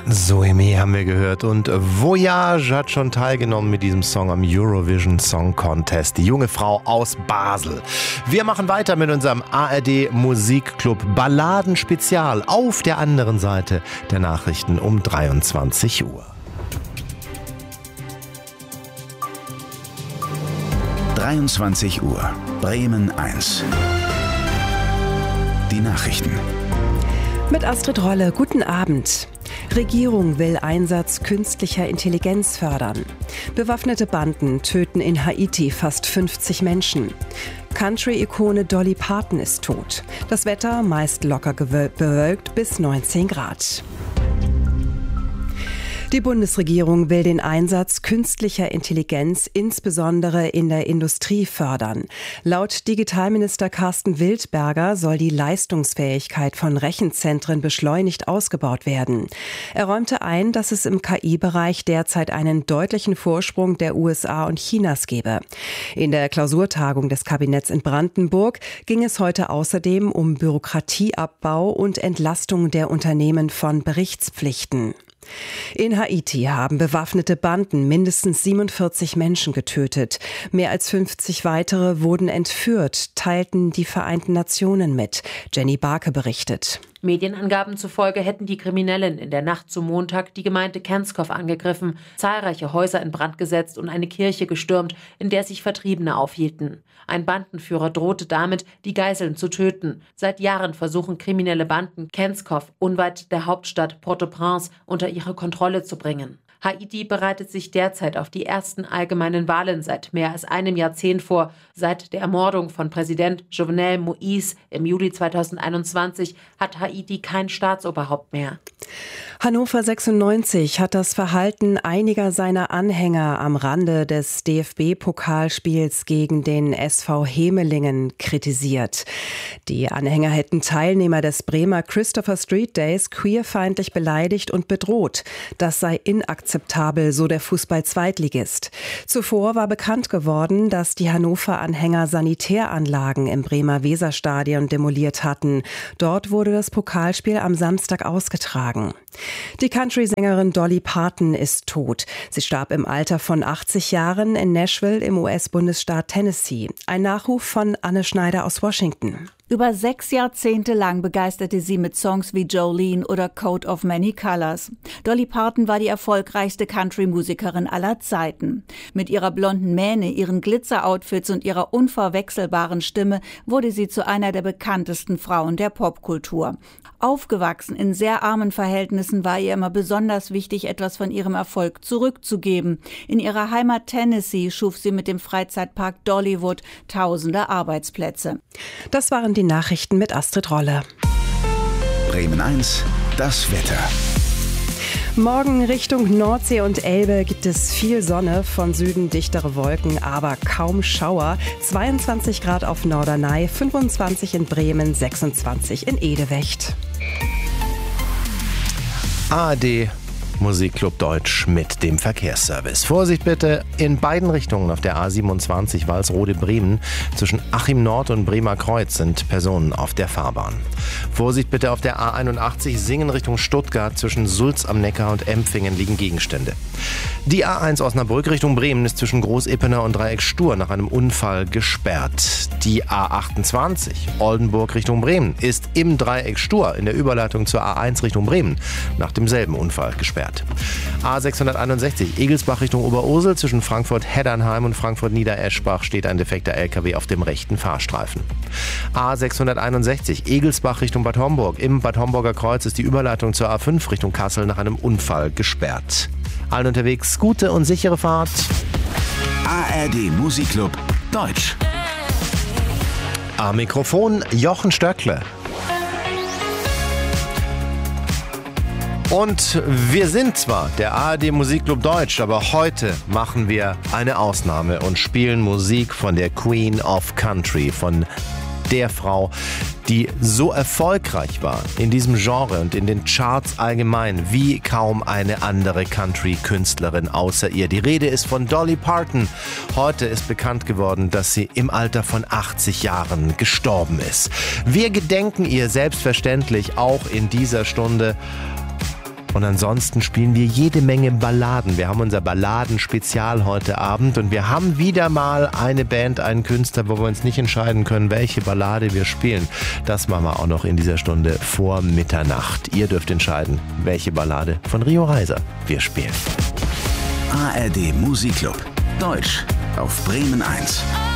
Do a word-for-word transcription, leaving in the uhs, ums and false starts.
Zoe haben wir gehört und Voyage hat schon teilgenommen mit diesem Song am Eurovision Song Contest. Die junge Frau aus Basel. Wir machen weiter mit unserem A R D Musikclub Balladen Spezial auf der anderen Seite der Nachrichten um dreiundzwanzig Uhr. dreiundzwanzig Uhr, Bremen eins. Die Nachrichten. Mit Astrid Rolle, guten Abend. Regierung will Einsatz künstlicher Intelligenz fördern. Bewaffnete Banden töten in Haiti fast fünfzig Menschen. Country-Ikone Dolly Parton ist tot. Das Wetter meist locker bewölkt bis neunzehn Grad. Die Bundesregierung will den Einsatz künstlicher Intelligenz insbesondere in der Industrie fördern. Laut Digitalminister Carsten Wildberger soll die Leistungsfähigkeit von Rechenzentren beschleunigt ausgebaut werden. Er räumte ein, dass es im K I-Bereich derzeit einen deutlichen Vorsprung der U S A und Chinas gebe. In der Klausurtagung des Kabinetts in Brandenburg ging es heute außerdem um Bürokratieabbau und Entlastung der Unternehmen von Berichtspflichten. In Haiti haben bewaffnete Banden mindestens siebenundvierzig Menschen getötet. Mehr als fünfzig weitere wurden entführt, teilten die Vereinten Nationen mit. Jenny Barke berichtet. Medienangaben zufolge hätten die Kriminellen in der Nacht zum Montag die Gemeinde Kenskov angegriffen, zahlreiche Häuser in Brand gesetzt und eine Kirche gestürmt, in der sich Vertriebene aufhielten. Ein Bandenführer drohte damit, die Geiseln zu töten. Seit Jahren versuchen kriminelle Banden, Kenskov, unweit der Hauptstadt Port-au-Prince, unter ihre Kontrolle zu bringen. Haiti bereitet sich derzeit auf die ersten allgemeinen Wahlen seit mehr als einem Jahrzehnt vor. Seit der Ermordung von Präsident Jovenel Moïse im Juli zweitausendeinundzwanzig hat Haiti kein Staatsoberhaupt mehr. Hannover sechsundneunzig hat das Verhalten einiger seiner Anhänger am Rande des D F B-Pokalspiels gegen den S V Hemelingen kritisiert. Die Anhänger hätten Teilnehmer des Bremer Christopher Street Days queerfeindlich beleidigt und bedroht. Das sei inakzeptabel, so der Fußball-Zweitligist. Zuvor war bekannt geworden, dass die Hannover-Anhänger Sanitäranlagen im Bremer Weserstadion demoliert hatten. Dort wurde das Pokalspiel am Samstag ausgetragen. Die Country-Sängerin Dolly Parton ist tot. Sie starb im Alter von achtzig Jahren in Nashville im U S-Bundesstaat Tennessee. Ein Nachruf von Anne Schneider aus Washington. Über sechs Jahrzehnte lang begeisterte sie mit Songs wie Jolene oder Coat of Many Colors. Dolly Parton war die erfolgreichste Country-Musikerin aller Zeiten. Mit ihrer blonden Mähne, ihren Glitzer-Outfits und ihrer unverwechselbaren Stimme wurde sie zu einer der bekanntesten Frauen der Popkultur. Aufgewachsen in sehr armen Verhältnissen war ihr immer besonders wichtig, etwas von ihrem Erfolg zurückzugeben. In ihrer Heimat Tennessee schuf sie mit dem Freizeitpark Dollywood tausende Arbeitsplätze. Das waren die Nachrichten mit Astrid Rolle. Bremen eins, das Wetter. Morgen Richtung Nordsee und Elbe gibt es viel Sonne, von Süden dichtere Wolken, aber kaum Schauer. zweiundzwanzig Grad auf Norderney, fünfundzwanzig in Bremen, sechsundzwanzig in Edewecht. A R D Musikclub Deutsch mit dem Verkehrsservice. Vorsicht bitte in beiden Richtungen auf der A siebenundzwanzig Walsrode-Bremen. Zwischen Achim Nord und Bremer Kreuz sind Personen auf der Fahrbahn. Vorsicht bitte auf der A einundachtzig Singen Richtung Stuttgart. Zwischen Sulz am Neckar und Empfingen liegen Gegenstände. Die A eins Osnabrück Richtung Bremen ist zwischen Groß-Ippener und Dreieck Stur nach einem Unfall gesperrt. Die A achtundzwanzig Oldenburg Richtung Bremen ist im Dreieck Stur in der Überleitung zur A eins Richtung Bremen nach demselben Unfall gesperrt. A sechshunderteinundsechzig Egelsbach Richtung Oberursel zwischen Frankfurt-Heddernheim und Frankfurt-Niedereschbach steht ein defekter L K W auf dem rechten Fahrstreifen. A sechshunderteinundsechzig Egelsbach Richtung Bad Homburg. Im Bad Homburger Kreuz ist die Überleitung zur A fünf Richtung Kassel nach einem Unfall gesperrt. Allen unterwegs gute und sichere Fahrt. A R D Musikclub Deutsch. Am Mikrofon Jochen Stöckle. Und wir sind zwar der A R D Musikclub Deutsch, aber heute machen wir eine Ausnahme und spielen Musik von der Queen of Country, von der Frau, die so erfolgreich war in diesem Genre und in den Charts allgemein wie kaum eine andere Country-Künstlerin außer ihr. Die Rede ist von Dolly Parton. Heute ist bekannt geworden, dass sie im Alter von achtzig Jahren gestorben ist. Wir gedenken ihr selbstverständlich auch in dieser Stunde. Und ansonsten spielen wir jede Menge Balladen. Wir haben unser Balladen-Spezial heute Abend und wir haben wieder mal eine Band, einen Künstler, wo wir uns nicht entscheiden können, welche Ballade wir spielen. Das machen wir auch noch in dieser Stunde vor Mitternacht. Ihr dürft entscheiden, welche Ballade von Rio Reiser wir spielen. A R D Musikclub Deutsch auf Bremen eins.